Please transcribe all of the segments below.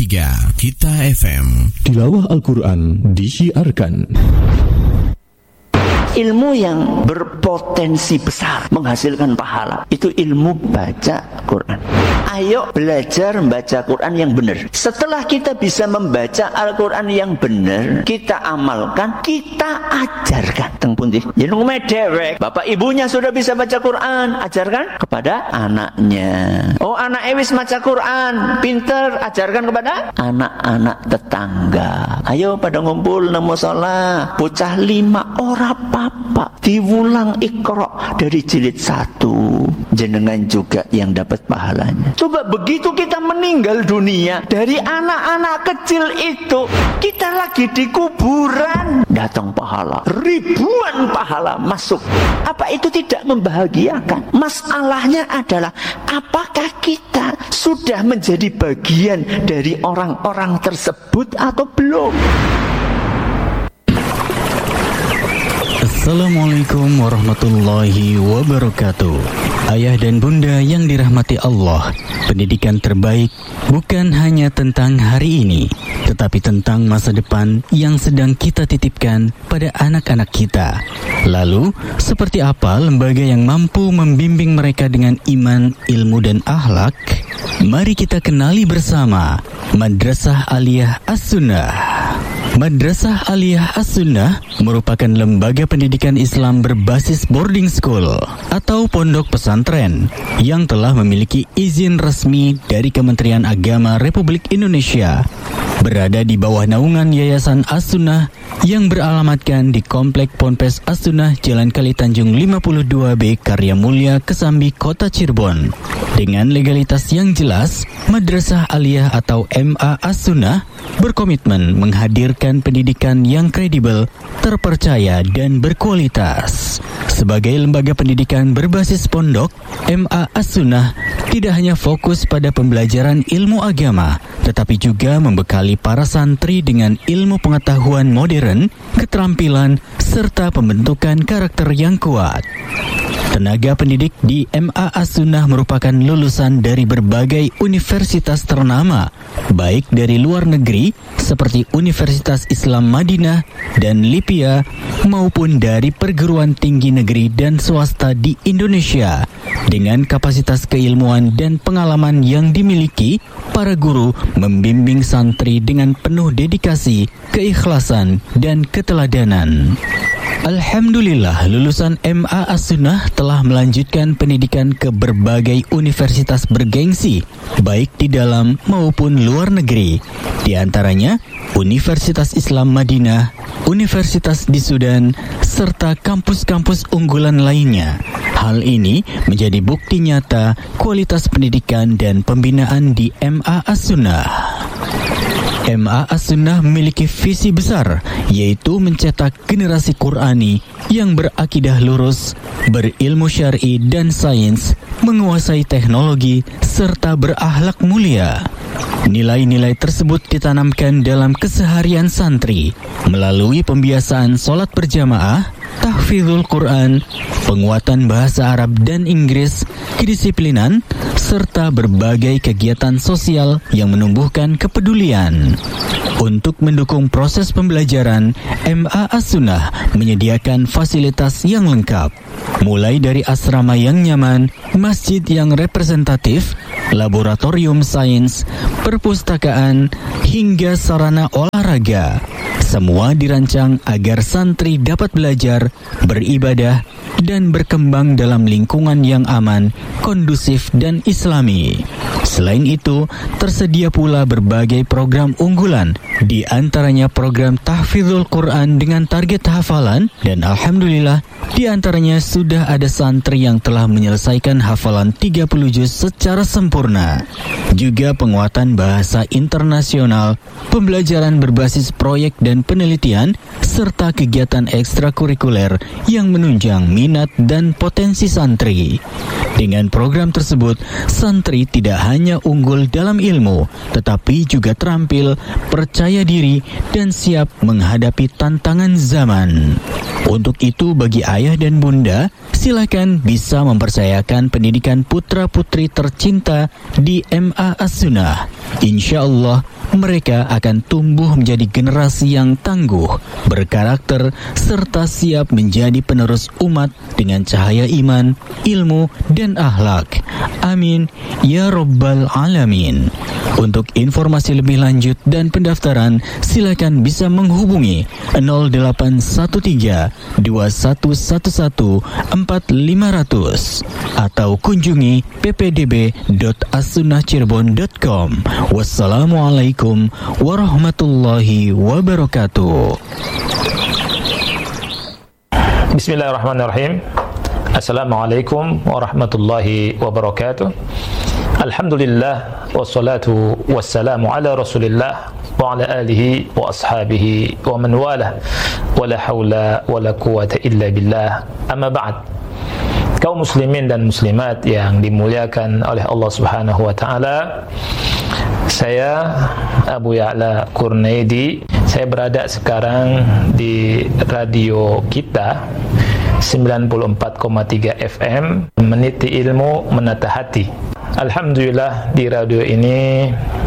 103 Kita FM. Tilawah Al-Quran disiarkan. Ilmu yang berpotensi besar menghasilkan pahala itu ilmu baca Quran. Ayo belajar membaca Quran yang benar. Setelah kita bisa membaca Al-Quran yang benar, kita amalkan, kita ajarkan. Teng pundi? Jeneng medewek. Bapak ibunya sudah bisa baca Quran, ajarkan kepada anaknya. Oh, anak wis maca Quran, pinter, ajarkan kepada anak-anak tetangga. Ayo pada ngumpul nang musala, bocah 5 ora apa, diulang Iqra dari jilid 1. Jenengan juga yang dapat pahalanya. Coba begitu kita meninggal dunia, dari anak-anak kecil itu kita lagi di kuburan, datang pahala, ribuan pahala masuk. Apa itu tidak membahagiakan? Masalahnya adalah apakah kita sudah menjadi bagian dari orang-orang tersebut atau belum? Assalamualaikum warahmatullahi wabarakatuh. Ayah dan bunda yang dirahmati Allah, pendidikan terbaik bukan hanya tentang hari ini, tetapi tentang masa depan yang sedang kita titipkan pada anak-anak kita. Lalu, seperti apa lembaga yang mampu membimbing mereka dengan iman, ilmu, dan akhlak? Mari kita kenali bersama Madrasah Aliyah As-Sunnah. Madrasah Aliyah As-Sunnah merupakan lembaga pendidikan Islam berbasis boarding school atau pondok pesantren yang telah memiliki izin resmi dari Kementerian Agama Republik Indonesia. Berada di bawah naungan Yayasan As-Sunnah yang beralamatkan di Komplek Ponpes As-Sunnah Jalan Kali Tanjung 52B Karya Mulia Kesambi, Kota Cirebon. Dengan legalitas yang jelas, Madrasah Aliyah atau MA As-Sunnah berkomitmen menghadirkan pendidikan yang kredibel, terpercaya, dan berkualitas. Sebagai lembaga pendidikan berbasis pondok, MA As-Sunnah tidak hanya fokus pada pembelajaran ilmu agama, tetapi juga membekali para santri dengan ilmu pengetahuan modern, keterampilan, serta pembentukan karakter yang kuat. Tenaga pendidik di MA As-Sunnah merupakan lulusan dari berbagai universitas ternama, baik dari luar negeri seperti Universitas Islam Madinah dan Lipia, maupun dari perguruan tinggi negeri dan swasta di Indonesia. Dengan kapasitas keilmuan dan pengalaman yang dimiliki, para guru membimbing santri dengan penuh dedikasi, keikhlasan, dan keteladanan. Alhamdulillah, lulusan MA As-Sunnah telah melanjutkan pendidikan ke berbagai universitas bergengsi, baik di dalam maupun luar negeri. Di antaranya, Universitas Islam Madinah, Universitas di Sudan, serta kampus-kampus unggulan lainnya. Hal ini menjadi bukti nyata kualitas pendidikan dan pembinaan di MA As-Sunnah. MA As-Sunnah memiliki visi besar, yaitu mencetak generasi Qur'ani yang berakidah lurus, berilmu syar'i dan sains, menguasai teknologi, serta berakhlak mulia. Nilai-nilai tersebut ditanamkan dalam keseharian santri melalui pembiasaan sholat berjamaah, tahfidzul Quran, penguatan bahasa Arab dan Inggris, kedisiplinan, serta berbagai kegiatan sosial yang menumbuhkan kepedulian. Untuk mendukung proses pembelajaran, MA As-Sunnah menyediakan fasilitas yang lengkap, mulai dari asrama yang nyaman, masjid yang representatif, laboratorium sains, perpustakaan, hingga sarana olahraga. Semua dirancang agar santri dapat belajar, beribadah, dan berkembang dalam lingkungan yang aman, kondusif, dan islami. Selain itu, tersedia pula berbagai program unggulan, di antaranya program tahfidzul Quran dengan target hafalan, dan alhamdulillah, di antaranya sudah ada santri yang telah menyelesaikan hafalan 30 juz secara sempurna. Juga penguatan bahasa internasional, pembelajaran berbasis proyek dan penelitian, serta kegiatan ekstrakurikuler yang menunjang minat dan potensi santri. Dengan program tersebut, santri tidak hanya unggul dalam ilmu, tetapi juga terampil, percaya percaya diri dan siap menghadapi tantangan zaman. Untuk itu, bagi ayah dan bunda, silakan bisa mempercayakan pendidikan putra-putri tercinta di MA As-Sunnah. Insya Allah, mereka akan tumbuh menjadi generasi yang tangguh, berkarakter, serta siap menjadi penerus umat dengan cahaya iman, ilmu, dan akhlak. Amin. Ya Rabbal Alamin. Untuk informasi lebih lanjut dan pendaftaran, silakan bisa menghubungi 0813 2111 4500 atau kunjungi ppdb.assunnahcirebon.com. Wassalamualaikum warahmatullahi wabarakatuh. Bismillahirrahmanirrahim. Assalamualaikum warahmatullahi wabarakatuh. Alhamdulillah wassalatu wassalamu ala Rasulillah wa ala alihi wa ashabihi wa man walah. Wala haula wala quwata illa billah. Amma ba'd. Kaum muslimin dan muslimat yang dimuliakan oleh Allah Subhanahu wa taala. Saya Abu Ya'la Kurnaidi. Saya berada sekarang di radio kita 94,3 FM, meniti ilmu, menata hati. Alhamdulillah, di radio ini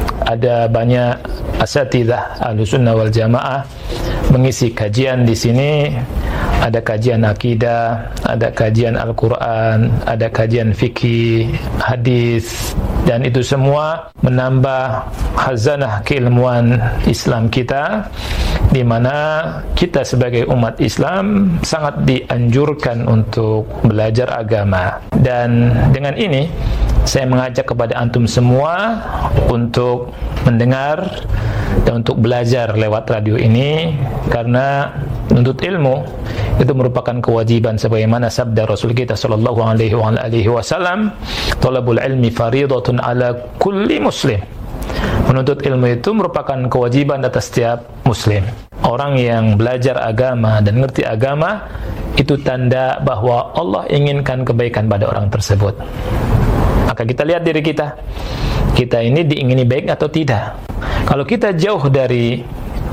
ada banyak asatidzah Ahlussunnah wal Jamaah mengisi kajian di sini. Ada kajian akidah, ada kajian Al-Quran, ada kajian fikih, hadis, dan itu semua menambah khazanah keilmuan Islam kita, di mana kita sebagai umat Islam sangat dianjurkan untuk belajar agama. Dan dengan ini saya mengajak kepada antum semua untuk mendengar dan untuk belajar lewat radio ini, karena menuntut ilmu itu merupakan kewajiban sebagaimana sabda Rasul kita sallallahu alaihi wasallam, talabul ilmi fariidatun ala kulli muslim. Menuntut ilmu itu merupakan kewajiban atas setiap muslim. Orang yang belajar agama dan ngerti agama itu tanda bahwa Allah inginkan kebaikan pada orang tersebut. Maka kita lihat diri kita. Kita ini diingini baik atau tidak? Kalau kita jauh dari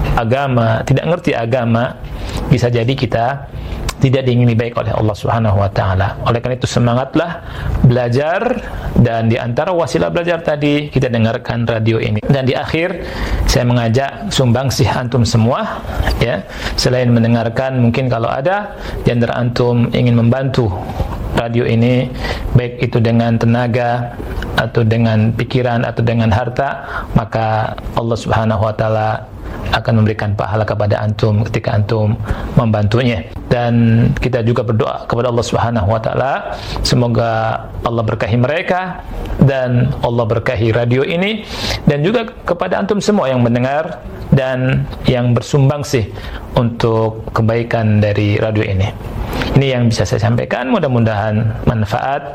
agama, tidak ngerti agama, bisa jadi kita tidak diingini baik oleh Allah Subhanahu wa taala. Oleh karena itu semangatlah belajar, dan di antara wasilah belajar tadi kita dengarkan radio ini. Dan di akhir saya mengajak sumbangsih antum semua, ya. Selain mendengarkan, mungkin kalau ada di antara antum ingin membantu radio ini, baik itu dengan tenaga atau dengan pikiran atau dengan harta, maka Allah Subhanahu wa taala akan memberikan pahala kepada antum ketika antum membantunya. Dan kita juga berdoa kepada Allah Subhanahu wa taala, semoga Allah berkahi mereka dan Allah berkahi radio ini, dan juga kepada antum semua yang mendengar dan yang bersumbangsih untuk kebaikan dari radio ini. Ini yang bisa saya sampaikan, mudah-mudahan manfaat.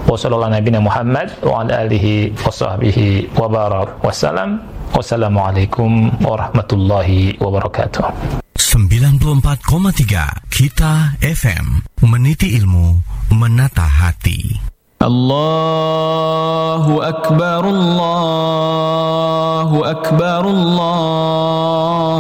Wassalamualaikum warahmatullahi wabarakatuh. 94,3 Kita FM, meniti ilmu, menata hati. Allahu Akbar, Allahu Akbar, Allah